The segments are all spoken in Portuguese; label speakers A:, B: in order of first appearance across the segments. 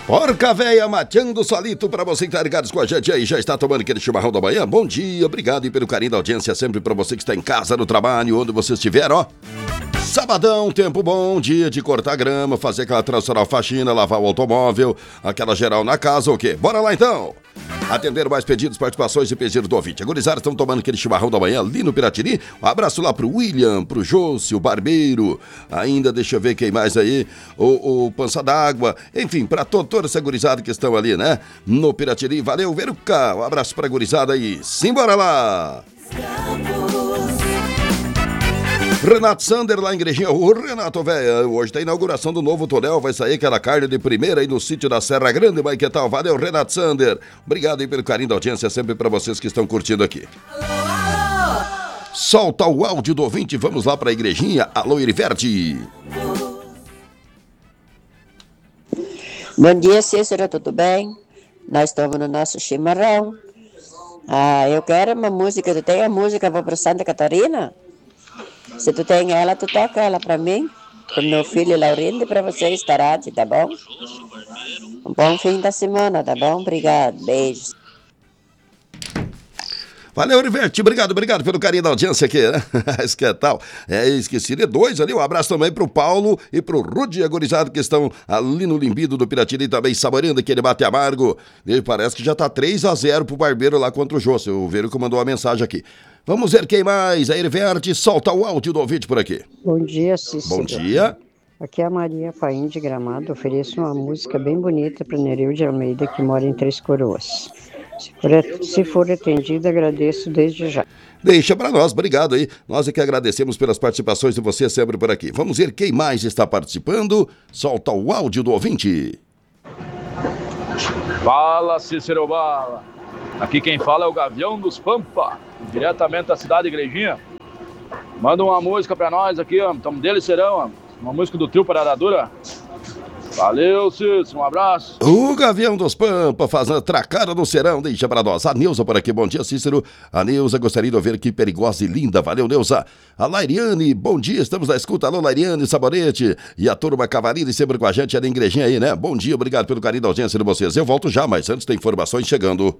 A: Porca véia mateando solito pra você que tá ligado com a gente aí, já está tomando aquele chimarrão da manhã. Bom dia, obrigado e pelo carinho da audiência sempre pra você que está em casa, no trabalho, onde você estiver, ó. Sabadão, tempo bom, dia de cortar grama, fazer aquela tradicional faxina, lavar o automóvel, aquela geral na casa, o quê? Bora lá então! Atender mais pedidos, participações e pedidos do ouvinte. A gurizada estão tomando aquele chimarrão da manhã ali no Piratini. Um abraço lá pro William, pro Jôcio, o Barbeiro. Ainda, deixa eu ver quem mais aí. O Pança d'Água. Enfim, pra toda essa gurizada que estão ali, né? No Piratini. Valeu, Veruca. Um abraço pra gurizada aí. Simbora lá! Renato Sander lá em Igrejinha. Ô Renato, velho, hoje tem inauguração do novo túnel, vai sair aquela carne de primeira aí no sítio da Serra Grande, mas que tal? Valeu, Renato Sander. Obrigado aí pelo carinho da audiência, sempre pra vocês que estão curtindo aqui. Solta o áudio do ouvinte, vamos lá pra Igrejinha. Alô, Iriverde.
B: Bom dia, Cícero, tudo bem? Nós estamos no nosso chimarrão. Eu quero uma música, tu tem a música, vou para Santa Catarina? Se tu tem ela, tu toca ela pra mim, pro meu filho Laurindo e pra você, Starati, tá bom? Um bom fim da semana, tá bom? Obrigado, beijos.
A: Valeu, Riverte, obrigado pelo carinho da audiência aqui, né? Isso que é tal. Esqueci de dois ali, um abraço também pro Paulo e pro Rudy agorizado que estão ali no Limbido do Piratini também saboreando aquele mate amargo. E parece que já tá 3-0 pro Barbeiro lá contra o Jô. O Veruca mandou uma mensagem aqui. Vamos ver quem mais. A Riverte, solta o áudio do ouvinte por aqui.
C: Bom dia, Cícero.
A: Bom dia.
C: Aqui é a Maria Paim de Gramado. Ofereço uma música bem bonita para Nereu de Almeida, que mora em Três Coroas. Se for atendida, agradeço desde já.
A: Deixa pra nós, obrigado aí. Nós é que agradecemos pelas participações de você sempre por aqui. Vamos ver quem mais está participando. Solta o áudio do ouvinte.
D: Fala, Cícero Bala. Aqui quem fala é o Gavião dos Pampa, diretamente da cidade de Igrejinha. Manda uma música pra nós aqui, ó. Tamo dele serão, ó. Uma música do trio Pararadura. Valeu, Cícero, um abraço.
A: O Gavião dos Pampa fazendo tracada no serão, deixa pra nós. A Neuza por aqui, bom dia, Cícero. A Neuza gostaria de ouvir que perigosa e linda, valeu, Neuza. A Lairiane, bom dia, estamos na escuta. Alô, Lairiane, Saborete. E a turma Cavalini sempre com a gente, é da Igrejinha aí, né? Bom dia, obrigado pelo carinho da audiência de vocês. Eu volto já, mas antes tem informações chegando.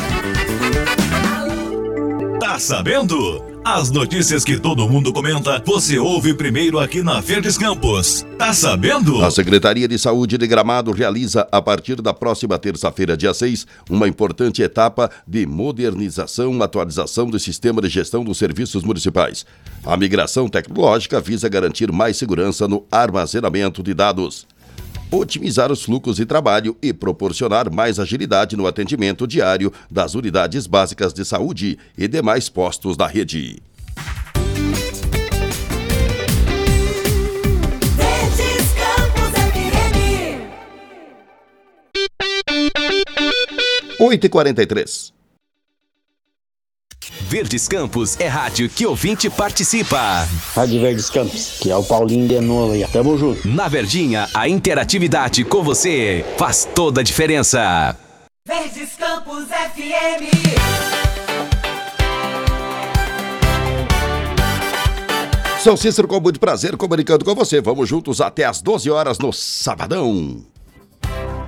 E: Tá sabendo? As notícias que todo mundo comenta, você ouve primeiro aqui na Verdes Campos. Tá sabendo?
A: A Secretaria de Saúde de Gramado realiza, a partir da próxima terça-feira, dia 6, uma importante etapa de modernização, atualização do sistema de gestão dos serviços municipais. A migração tecnológica visa garantir mais segurança no armazenamento de dados, otimizar os fluxos de trabalho e proporcionar mais agilidade no atendimento diário das unidades básicas de saúde e demais postos da rede.
F: Verdes Campos FM.
A: 8h43.
G: Verdes Campos é rádio que ouvinte participa.
H: Rádio Verdes Campos, que é o Paulinho de novo aí. Tamo junto.
G: Na Verdinha, a interatividade com você faz toda a diferença.
F: Verdes Campos FM.
A: Sou Cícero com muito prazer comunicando com você. Vamos juntos até às 12 horas no Sabadão.